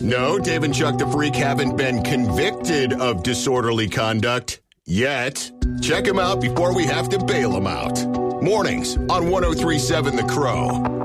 No, Dave and Chuck the Freak haven't been convicted of disorderly conduct yet. Check them out before we have to bail them out. Mornings on 103.7 The Crow.